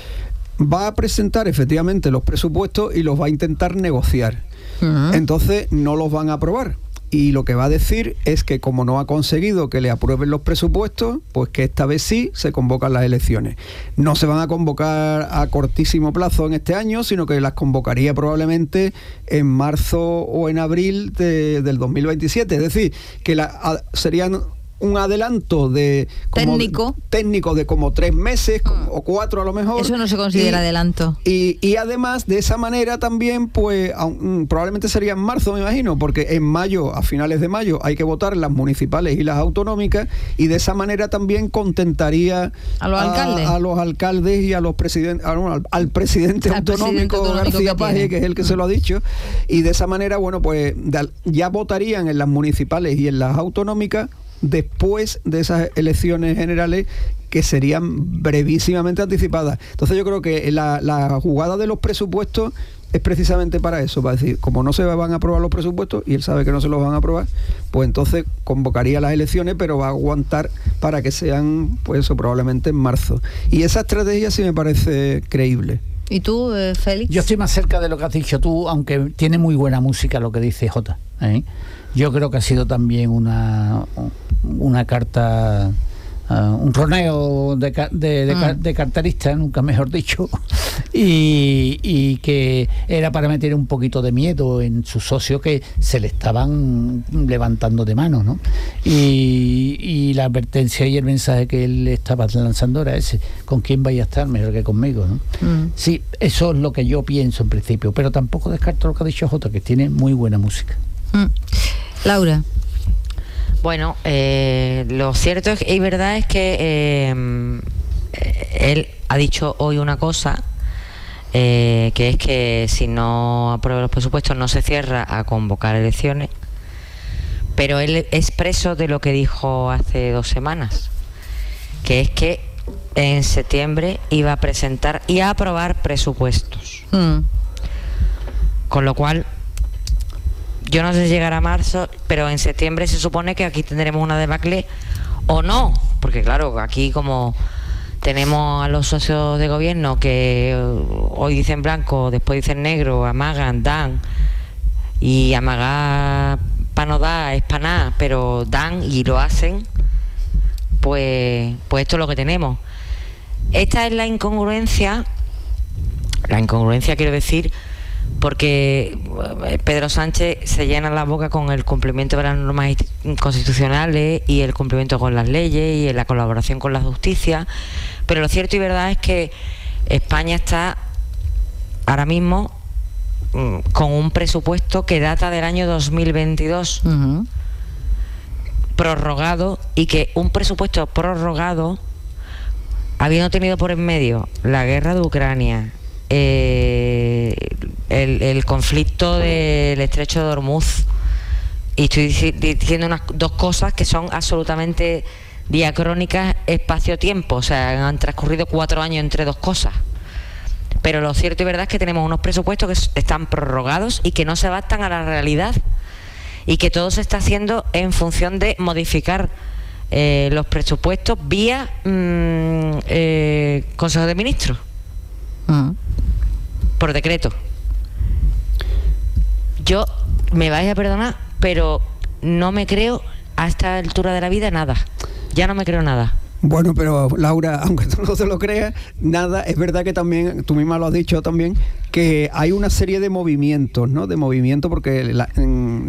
Speaker 3: Va a presentar efectivamente los presupuestos y los va a intentar negociar. Uh-huh. Entonces no los van a aprobar. Y lo que va a decir es que como no ha conseguido que le aprueben los presupuestos, pues que esta vez sí se convocan las elecciones. No se van a convocar a cortísimo plazo en este año, sino que las convocaría probablemente en marzo o en abril de, del dos mil veintisiete. Es decir, que la, a, serían un adelanto de como
Speaker 2: técnico
Speaker 3: técnico de como tres meses mm. o cuatro a lo mejor.
Speaker 2: Eso no se considera
Speaker 3: y,
Speaker 2: adelanto.
Speaker 3: Y, y además de esa manera también, pues aun, probablemente sería en marzo, me imagino, porque en mayo, a finales de mayo, hay que votar las municipales y las autonómicas, y de esa manera también contentaría
Speaker 2: a los
Speaker 3: a,
Speaker 2: alcaldes,
Speaker 3: a los alcaldes y a los presidentes, al, al presidente al autonómico, presidente García Page, que, que es el que mm. se lo ha dicho, y de esa manera, bueno, pues de, ya votarían en las municipales y en las autonómicas después de esas elecciones generales que serían brevísimamente anticipadas. Entonces yo creo que la, la jugada de los presupuestos es precisamente para eso, para decir, como no se van a aprobar los presupuestos y él sabe que no se los van a aprobar, pues entonces convocaría las elecciones, pero va a aguantar para que sean, pues eso, probablemente en marzo. Y esa estrategia sí me parece creíble.
Speaker 2: ¿Y tú, eh, Félix?
Speaker 4: Yo estoy más cerca de lo que has dicho tú, aunque tiene muy buena música lo que dice Jota, ¿eh? Yo creo que ha sido también una, una carta, uh, un roneo de, de, de, mm. de carterista, nunca mejor dicho, y, y que era para meter un poquito de miedo en sus socios que se le estaban levantando de mano, ¿no? Y, y la advertencia y el mensaje que él estaba lanzando era ese: ¿con quién vaya a estar mejor que conmigo, ¿no? Mm. Sí, eso es lo que yo pienso en principio, pero tampoco descarto lo que ha dicho Jota, que tiene muy buena música.
Speaker 2: Mm. Laura.
Speaker 1: Bueno, eh, lo cierto es que, y verdad es que eh, él ha dicho hoy una cosa, eh, que es que si no aprueba los presupuestos no se cierra a convocar elecciones, pero él es preso de lo que dijo hace dos semanas, que es que en septiembre iba a presentar y a aprobar presupuestos. Mm. Con lo cual, yo no sé si llegará a marzo, pero en septiembre se supone que aquí tendremos una debacle o no, porque claro, aquí como tenemos a los socios de gobierno que hoy dicen blanco, después dicen negro, amagan, dan, y amagar para no dar es para nada, pero dan y lo hacen, pues, pues esto es lo que tenemos. Esta es la incongruencia, la incongruencia quiero decir, porque Pedro Sánchez se llena la boca con el cumplimiento de las normas constitucionales y el cumplimiento con las leyes y la colaboración con la justicia, pero lo cierto y verdad es que España está ahora mismo con un presupuesto que data del año dos mil veintidós, uh-huh. prorrogado, y que un presupuesto prorrogado, habiendo tenido por en medio la guerra de Ucrania, Eh, el, el conflicto del estrecho de Hormuz, y estoy diciendo unas dos cosas que son absolutamente diacrónicas espacio-tiempo, o sea, han transcurrido cuatro años entre dos cosas, pero lo cierto y verdad es que tenemos unos presupuestos que están prorrogados y que no se adaptan a la realidad, y que todo se está haciendo en función de modificar eh, los presupuestos vía mmm, eh, Consejo de Ministros. Uh-huh. Por decreto. Yo, me vais a perdonar, pero no me creo a esta altura de la vida nada. Ya no me creo nada.
Speaker 3: Bueno, pero Laura, aunque tú no te lo creas, nada, es verdad que también, tú misma lo has dicho también, que hay una serie de movimientos, ¿no? De movimientos, porque la, en,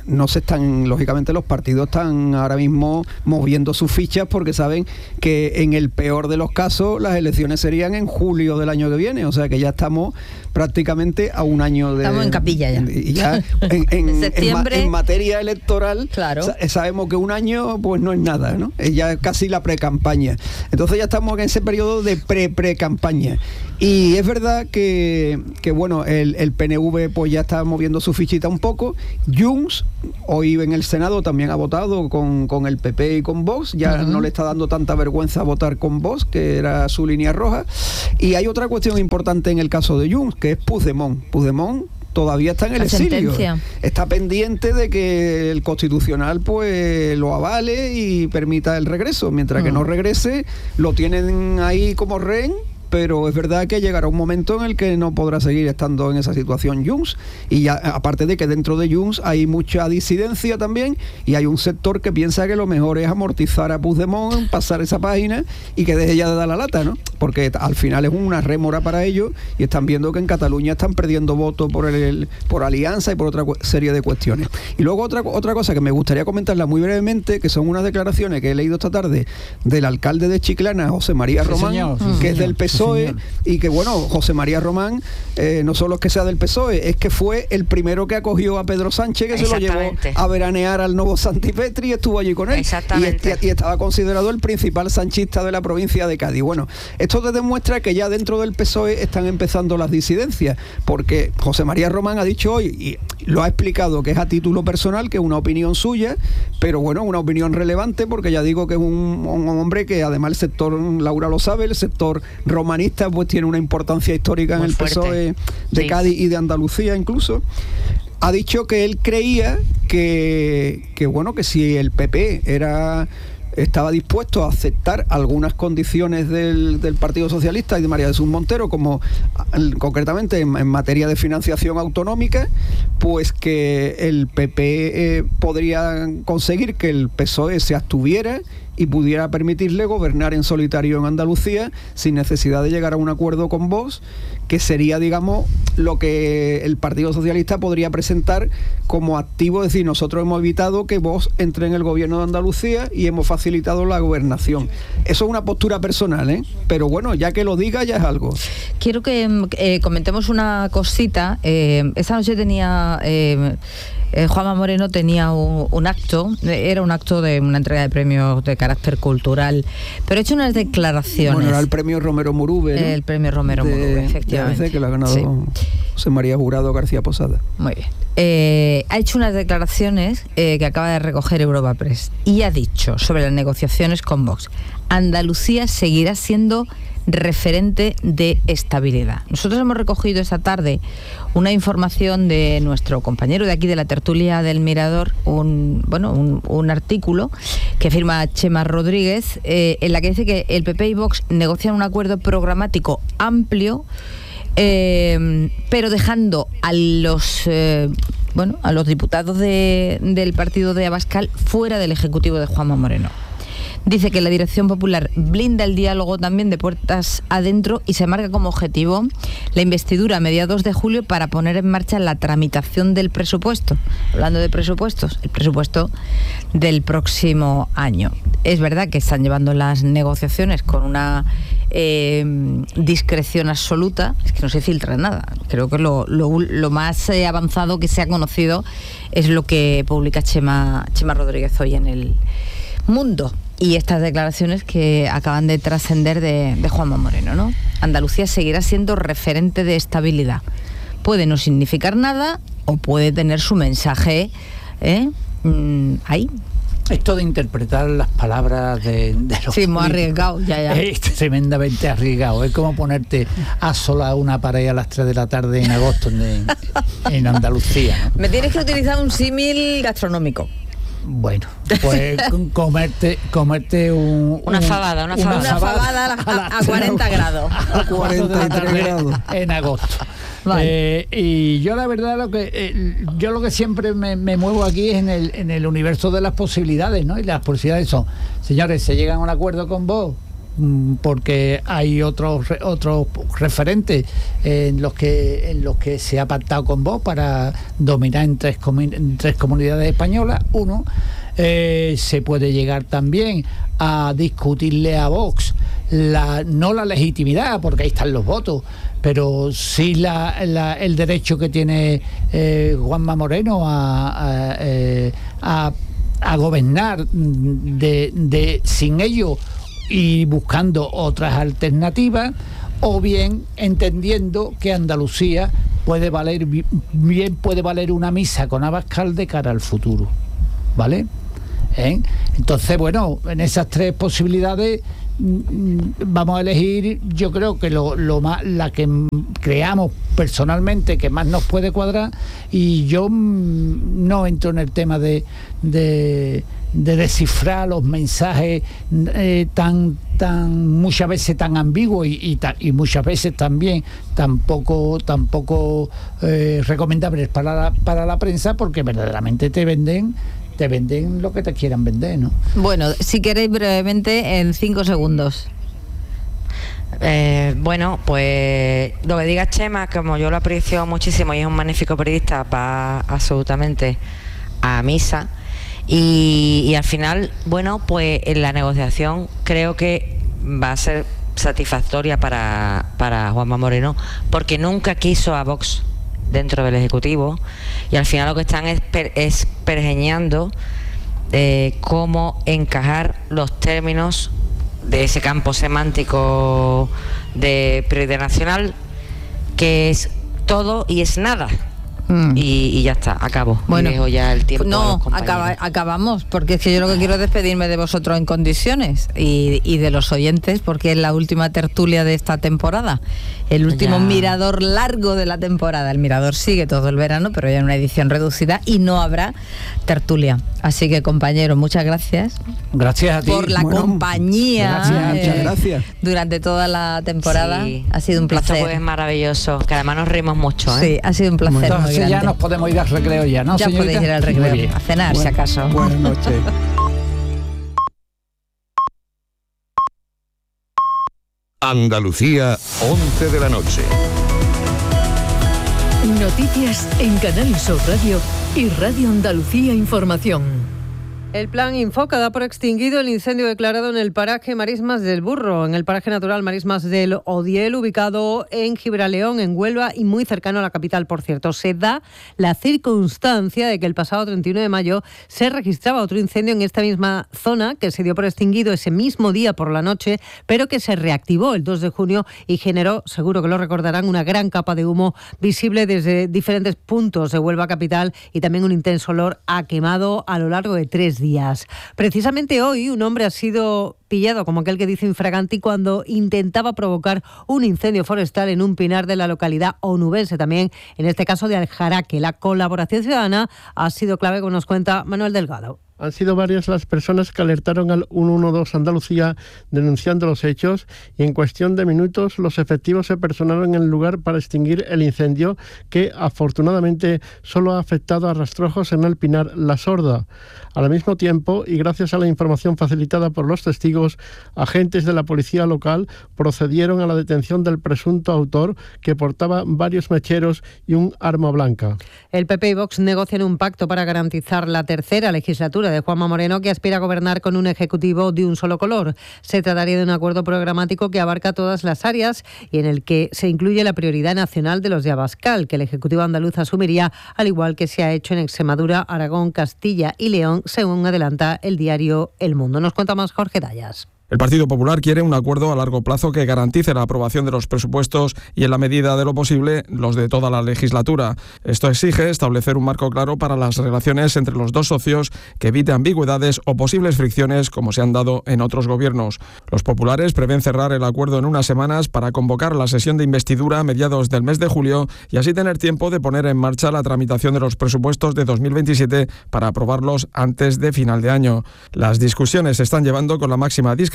Speaker 3: no se están, lógicamente los partidos están ahora mismo moviendo sus fichas porque saben que en el peor de los casos las elecciones serían en julio del año que viene, o sea que ya estamos prácticamente a un año de...
Speaker 2: Estamos en capilla ya.
Speaker 3: Y ya en, en,
Speaker 2: septiembre,
Speaker 3: en, en materia electoral,
Speaker 2: claro,
Speaker 3: sabemos que un año pues no es nada, ¿no? Es ya casi la pre-campaña. Entonces ya estamos en ese periodo de pre-pre-campaña. Y es verdad que, que bueno, el, el P N V pues ya está moviendo su fichita un poco. Junts, hoy en el Senado también ha votado con, con el P P y con Vox, ya uh-huh. no le está dando tanta vergüenza votar con Vox, que era su línea roja. Y hay otra cuestión importante en el caso de Junts, que es Puigdemont. Puigdemont todavía está en el la exilio. Sentencia. Está pendiente de que el Constitucional pues lo avale y permita el regreso. Mientras uh-huh. que no regrese, lo tienen ahí como rehén. Pero es verdad que llegará un momento en el que no podrá seguir estando en esa situación Junts, y ya, aparte de que dentro de Junts hay mucha disidencia también, y hay un sector que piensa que lo mejor es amortizar a Puigdemont, pasar esa página y que deje ya de dar la lata, ¿no? Porque al final es una rémora para ellos, y están viendo que en Cataluña están perdiendo votos por el, por alianza y por otra serie de cuestiones. Y luego otra, otra cosa que me gustaría comentarla muy brevemente, que son unas declaraciones que he leído esta tarde del alcalde de Chiclana, José María sí, Román, señor, sí, que señor. es del P S O E, sí, y que bueno, José María Román eh, no solo es que sea del P S O E, es que fue el primero que acogió a Pedro Sánchez, que se lo llevó a veranear al Novo Santipetri y estuvo allí con él, y, este, y estaba considerado el principal sanchista de la provincia de Cádiz. Bueno, esto te demuestra que ya dentro del P S O E están empezando las disidencias, porque José María Román ha dicho hoy, y lo ha explicado, que es a título personal, que es una opinión suya, pero bueno, una opinión relevante, porque ya digo que es un, un hombre que además el sector, Laura lo sabe, el sector romanista pues tiene una importancia histórica en el P S O E de sí. Cádiz y de Andalucía incluso. Ha dicho que él creía que, que bueno, que si el P P era... estaba dispuesto a aceptar algunas condiciones del, del Partido Socialista y de María Jesús Montero, como concretamente en, en materia de financiación autonómica, pues que el P P eh, podría conseguir que el P S O E se abstuviera y pudiera permitirle gobernar en solitario en Andalucía sin necesidad de llegar a un acuerdo con Vox, que sería, digamos, lo que el Partido Socialista podría presentar como activo, es decir, nosotros hemos evitado que Vox entre en el gobierno de Andalucía y hemos facilitado la gobernación. Eso es una postura personal, ¿eh? Pero bueno, ya que lo diga, ya es algo.
Speaker 2: Quiero que eh, comentemos una cosita. Eh, esta noche tenía... Eh, Eh, Juanma Moreno tenía un, un acto, era un acto de una entrega de premios de carácter cultural, pero ha hecho unas declaraciones.
Speaker 3: Bueno, era el premio Romero Murube, ¿no?
Speaker 2: El premio Romero de, Murube, efectivamente.
Speaker 3: De que lo ha ganado sí. José María Jurado García Posada.
Speaker 2: Muy bien. Eh, ha hecho unas declaraciones eh, que acaba de recoger Europa Press y ha dicho sobre las negociaciones con Vox: Andalucía seguirá siendo referente de estabilidad. Nosotros hemos recogido esta tarde una información de nuestro compañero de aquí de la tertulia del Mirador, un bueno un, un artículo que firma Chema Rodríguez, eh, en la que dice que el P P y Vox negocian un acuerdo programático amplio, eh, pero dejando a los eh, bueno a los diputados de, del partido de Abascal fuera del ejecutivo de Juanma Moreno. Dice que la Dirección Popular blinda el diálogo también de puertas adentro y se marca como objetivo la investidura a mediados de julio para poner en marcha la tramitación del presupuesto. Hablando de presupuestos, el presupuesto del próximo año. Es verdad que están llevando las negociaciones con una eh, discreción absoluta, es que no se filtra nada. Creo que lo, lo, lo más eh, avanzado que se ha conocido es lo que publica Chema, Chema Rodríguez hoy en El Mundo. Y estas declaraciones que acaban de trascender de, de Juanma Moreno, ¿no? Andalucía seguirá siendo referente de estabilidad. Puede no significar nada o puede tener su mensaje ¿eh? mm, ahí.
Speaker 4: Esto de interpretar las palabras de, de los...
Speaker 2: Sí, muy arriesgado, ya, ya.
Speaker 4: Es tremendamente arriesgado. Es como ponerte a sola una pared a las tres de la tarde en agosto en, en Andalucía, ¿no?
Speaker 2: Me tienes que utilizar un símil gastronómico.
Speaker 4: Bueno, pues comerte comerte un,
Speaker 1: una fabada, una fabada,
Speaker 2: una fabada a, a, a cuarenta grados,
Speaker 3: a cuarenta y tres grados
Speaker 4: en agosto. Vale. Eh, y yo la verdad lo que eh, yo lo que siempre me, me muevo aquí es en el en el universo de las posibilidades, ¿no? Y las posibilidades son, señores, se llegan a un acuerdo con vos, porque hay otros otros referentes en los que en los que se ha pactado con Vox para dominar en tres, comun- en tres comunidades españolas. Uno, eh, se puede llegar también a discutirle a Vox la, no la legitimidad, porque ahí están los votos, pero sí la, la, el derecho que tiene eh, Juanma Moreno a, a, eh, a, a gobernar de, de sin ello y buscando otras alternativas, o bien entendiendo que Andalucía puede valer bien puede valer una misa con Abascal de cara al futuro, ¿vale? ¿Eh? Entonces, bueno, en esas tres posibilidades vamos a elegir, yo creo que lo, lo más, la que creamos personalmente que más nos puede cuadrar, y yo no entro en el tema de, de, de descifrar los mensajes eh, tan tan muchas veces tan ambiguos y, y, y muchas veces también tampoco tampoco eh, recomendables para la, para la prensa, porque verdaderamente te venden te venden lo que te quieran vender, ¿no?
Speaker 2: Bueno, si queréis brevemente, en cinco segundos.
Speaker 1: Eh, bueno, pues lo que diga Chema, como yo lo aprecio muchísimo y es un magnífico periodista, va absolutamente a misa. Y, y al final, bueno, pues en la negociación creo que va a ser satisfactoria para, para Juanma Moreno, porque nunca quiso a Vox dentro del Ejecutivo, y al final lo que están es, per, es pergeñando eh, cómo encajar los términos de ese campo semántico de prioridad nacional, que es todo y es nada. Mm. Y, y ya está, acabo.
Speaker 2: Bueno,
Speaker 1: y dejo ya el tiempo.
Speaker 2: No, acaba, acabamos, porque es que yo lo que quiero es despedirme de vosotros en condiciones y, y de los oyentes, porque es la última tertulia de esta temporada, el último ya. mirador largo de la temporada. El mirador sigue todo el verano, pero ya en una edición reducida, y no habrá tertulia. Así que, compañeros, muchas gracias.
Speaker 4: Gracias a ti.
Speaker 2: Por la bueno, compañía.
Speaker 3: Gracias, eh, muchas gracias.
Speaker 2: Durante toda la temporada. Sí, ha sido un placer.
Speaker 1: Esto es maravilloso, que además nos reímos mucho, ¿eh?
Speaker 2: Sí, ha sido un placer.
Speaker 4: Entonces ya nos podemos ir al recreo ya, ¿no,
Speaker 2: ya
Speaker 4: señorita?
Speaker 2: podéis ir al recreo, a cenar, bueno, si acaso.
Speaker 3: Buenas noches.
Speaker 5: Andalucía, once de la noche.
Speaker 6: Noticias en Canal Sur Radio y Radio Andalucía Información.
Speaker 7: El plan Infoca da por extinguido el incendio declarado en el paraje Marismas del Burro, en el paraje natural Marismas del Odiel, ubicado en Gibraleón, en Huelva, y muy cercano a la capital, por cierto. Se da la circunstancia de que el pasado treinta y uno de mayo se registraba otro incendio en esta misma zona, que se dio por extinguido ese mismo día por la noche, pero que se reactivó el dos de junio y generó, seguro que lo recordarán, una gran capa de humo visible desde diferentes puntos de Huelva capital, y también un intenso olor a quemado a lo largo de tres días. Precisamente hoy un hombre ha sido pillado, como aquel que dice infraganti, cuando intentaba provocar un incendio forestal en un pinar de la localidad onubense, también en este caso de Aljaraque. La colaboración ciudadana ha sido clave, como nos cuenta Manuel Delgado.
Speaker 8: Han sido varias las personas que alertaron al ciento doce Andalucía denunciando los hechos, y en cuestión de minutos los efectivos se personaron en el lugar para extinguir el incendio, que afortunadamente solo ha afectado a rastrojos en el pinar La Sorda. Al mismo tiempo, y gracias a la información facilitada por los testigos, agentes de la policía local procedieron a la detención del presunto autor, que portaba varios mecheros y un arma blanca.
Speaker 7: El P P y Vox negocian un pacto para garantizar la tercera legislatura de Juanma Moreno, que aspira a gobernar con un ejecutivo de un solo color. Se trataría de un acuerdo programático que abarca todas las áreas y en el que se incluye la prioridad nacional de los de Abascal, que el Ejecutivo andaluz asumiría, al igual que se ha hecho en Extremadura, Aragón, Castilla y León, según adelanta el diario El Mundo. Nos cuenta más Jorge Dayas.
Speaker 9: El Partido Popular quiere un acuerdo a largo plazo que garantice la aprobación de los presupuestos y, en la medida de lo posible, los de toda la legislatura. Esto exige establecer un marco claro para las relaciones entre los dos socios que evite ambigüedades o posibles fricciones como se han dado en otros gobiernos. Los populares prevén cerrar el acuerdo en unas semanas para convocar la sesión de investidura a mediados del mes de julio y así tener tiempo de poner en marcha la tramitación de los presupuestos de dos mil veintisiete para aprobarlos antes de final de año. Las discusiones se están llevando con la máxima discreción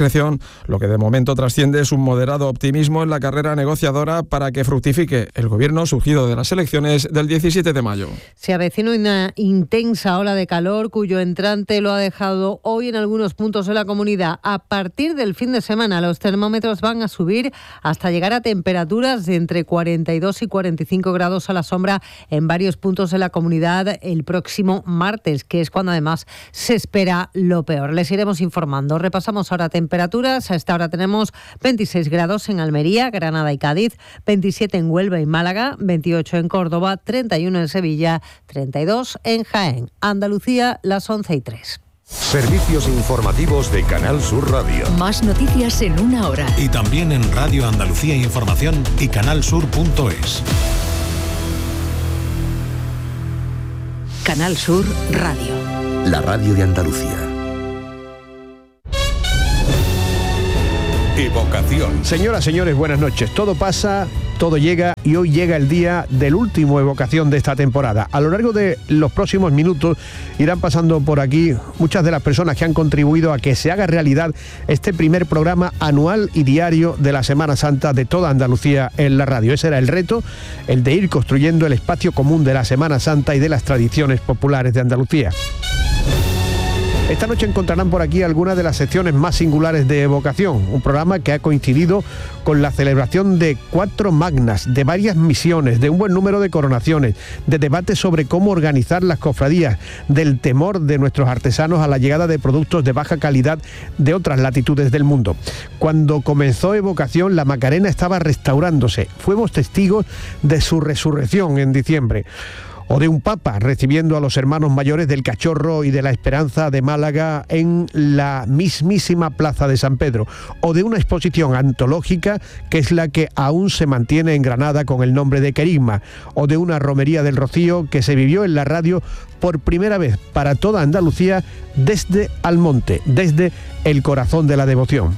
Speaker 9: discreción, lo que de momento trasciende es un moderado optimismo en la carrera negociadora para que fructifique el gobierno surgido de las elecciones del diecisiete de mayo.
Speaker 7: Se avecina una intensa ola de calor cuyo entrante lo ha dejado hoy en algunos puntos de la comunidad. A partir del fin de semana los termómetros van a subir hasta llegar a temperaturas de entre cuarenta y dos y cuarenta y cinco grados a la sombra en varios puntos de la comunidad el próximo martes, que es cuando además se espera lo peor. Les iremos informando. Repasamos ahora temperaturas. A esta hora tenemos veintiséis grados en Almería, Granada y Cádiz, veintisiete en Huelva y Málaga, veintiocho en Córdoba, treinta y uno en Sevilla, treinta y dos en Jaén. Andalucía, las once y tres.
Speaker 10: Servicios informativos de Canal Sur Radio.
Speaker 6: Más noticias en una hora.
Speaker 10: Y también en Radio Andalucía Información y canalsur punto es.
Speaker 6: Canal Sur Radio.
Speaker 10: La radio de Andalucía. Evocación.
Speaker 11: Señoras, señores, buenas noches. Todo pasa, todo llega y hoy llega el día del último Evocación de esta temporada. A lo largo de los próximos minutos irán pasando por aquí muchas de las personas que han contribuido a que se haga realidad este primer programa anual y diario de la Semana Santa de toda Andalucía en la radio. Ese era el reto, el de ir construyendo el espacio común de la Semana Santa y de las tradiciones populares de Andalucía. Esta noche encontrarán por aquí algunas de las secciones más singulares de Evocación, un programa que ha coincidido con la celebración de cuatro magnas, de varias misiones, de un buen número de coronaciones, de debates sobre cómo organizar las cofradías, del temor de nuestros artesanos a la llegada de productos de baja calidad de otras latitudes del mundo. Cuando comenzó Evocación, la Macarena estaba restaurándose. Fuimos testigos de su resurrección en diciembre. O de un papa recibiendo a los hermanos mayores del Cachorro y de la Esperanza de Málaga en la mismísima Plaza de San Pedro, o de una exposición antológica que es la que aún se mantiene en Granada con el nombre de Querigma, o de una romería del Rocío que se vivió en la radio por primera vez para toda Andalucía desde Almonte, desde el corazón de la devoción.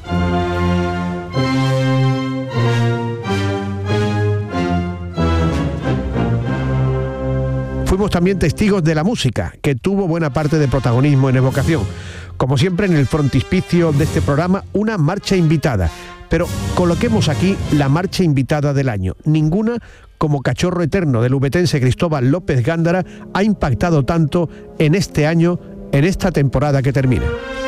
Speaker 11: Fuimos también testigos de la música, que tuvo buena parte de protagonismo en Evocación. Como siempre, en el frontispicio de este programa, una marcha invitada. Pero coloquemos aquí la marcha invitada del año. Ninguna, como Cachorro Eterno del ubetense Cristóbal López Gándara, ha impactado tanto en este año, en esta temporada que termina.